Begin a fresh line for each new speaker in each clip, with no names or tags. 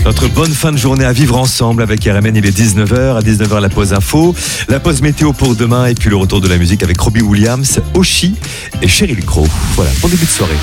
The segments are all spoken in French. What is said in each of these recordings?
Notre bonne fin de journée à vivre ensemble avec RMN. Il est 19h. À 19h, la pause info, la pause météo pour demain et puis le retour de la musique avec Robbie Williams, Oshi et Sheryl Crow. Voilà, bon début de soirée.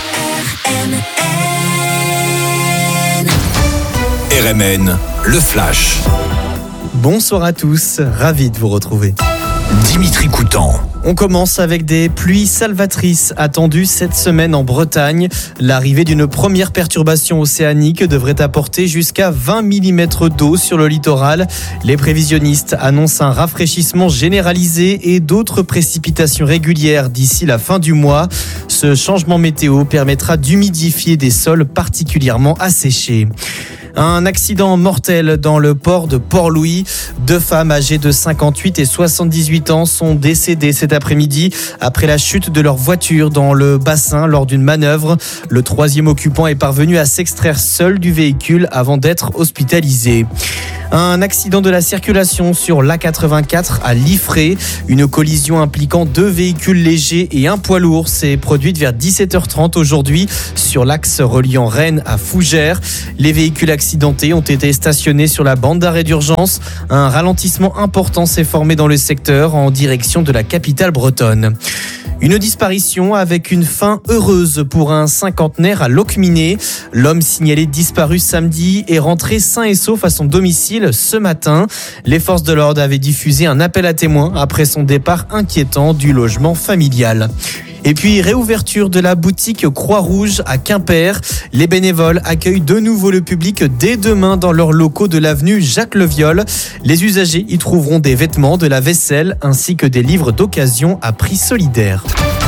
RMN, le Flash.
Bonsoir à tous, ravi de vous retrouver.
Dimitri Coutan.
On commence avec des pluies salvatrices attendues cette semaine en Bretagne. L'arrivée d'une première perturbation océanique devrait apporter jusqu'à 20 mm d'eau sur le littoral. Les prévisionnistes annoncent un rafraîchissement généralisé et d'autres précipitations régulières d'ici la fin du mois. Ce changement météo permettra d'humidifier des sols particulièrement asséchés. Un accident mortel dans le port de Port-Louis. 2 femmes âgées de 58 et 78 ans sont décédées cet après-midi après la chute de leur voiture dans le bassin lors d'une manœuvre. Le 3e occupant est parvenu à s'extraire seul du véhicule avant d'être hospitalisé. Un accident de la circulation sur l'A84 à Liffré. Une collision impliquant 2 véhicules légers et un poids lourd s'est produite vers 17h30 aujourd'hui sur l'axe reliant Rennes à Fougères. Les véhicules accidentés ont été stationnés sur la bande d'arrêt d'urgence. Un ralentissement important s'est formé dans le secteur en direction de la capitale bretonne. Une disparition avec une fin heureuse pour un cinquantenaire à Locminé. L'homme signalé disparu samedi est rentré sain et sauf à son domicile ce matin. Les forces de l'ordre avaient diffusé un appel à témoins après son départ inquiétant du logement familial. Et puis, réouverture de la boutique Croix-Rouge à Quimper. Les bénévoles accueillent de nouveau le public dès demain dans leurs locaux de l'avenue Jacques Le Viol. Les usagers y trouveront des vêtements, de la vaisselle ainsi que des livres d'occasion à prix solidaire.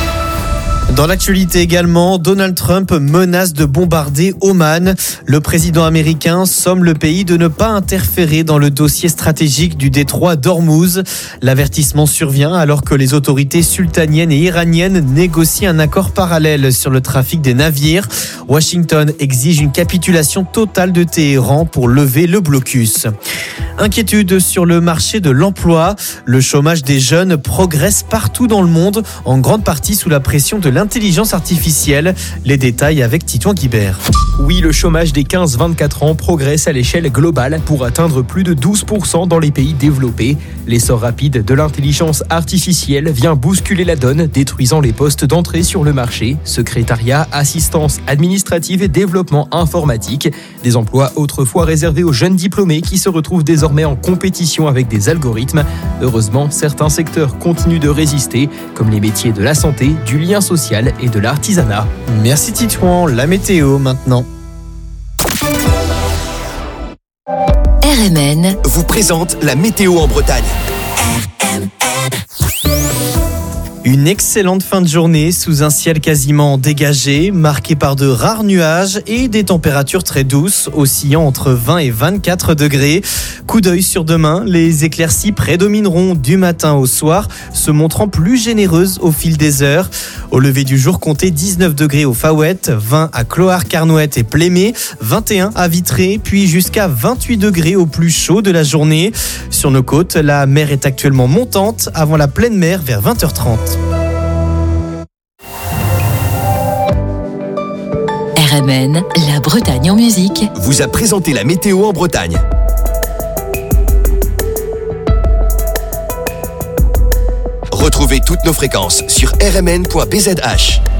Dans l'actualité également, Donald Trump menace de bombarder Oman. Le président américain somme le pays de ne pas interférer dans le dossier stratégique du détroit d'Ormuz. L'avertissement survient alors que les autorités sultaniennes et iraniennes négocient un accord parallèle sur le trafic des navires. Washington exige une capitulation totale de Téhéran pour lever le blocus. Inquiétude sur le marché de l'emploi. Le chômage des jeunes progresse partout dans le monde, en grande partie sous la pression de l'intelligence artificielle. Les détails avec Titouan Guibert.
Oui, le chômage des 15-24 ans progresse à l'échelle globale pour atteindre plus de 12% dans les pays développés. L'essor rapide de l'intelligence artificielle vient bousculer la donne, détruisant les postes d'entrée sur le marché. Secrétariat, assistance administrative et développement informatique. Des emplois autrefois réservés aux jeunes diplômés qui se retrouvent désormais en compétition avec des algorithmes. Heureusement, certains secteurs continuent de résister, comme les métiers de la santé, du lien social et de l'artisanat.
Merci Titouan, la météo maintenant.
RMN vous présente la météo en Bretagne.
Une excellente fin de journée sous un ciel quasiment dégagé, marqué par de rares nuages et des températures très douces, oscillant entre 20 et 24 degrés. Coup d'œil sur demain, les éclaircies prédomineront du matin au soir, se montrant plus généreuses au fil des heures. Au lever du jour, comptez 19 degrés au Faouette, 20 à Clohars-Carnouët et Plémé, 21 à Vitré, puis jusqu'à 28 degrés au plus chaud de la journée. Sur nos côtes, la mer est actuellement montante avant la pleine mer vers 20h30.
RMN, la Bretagne en musique,
vous a présenté la météo en Bretagne. Retrouvez toutes nos fréquences sur rmn.bzh.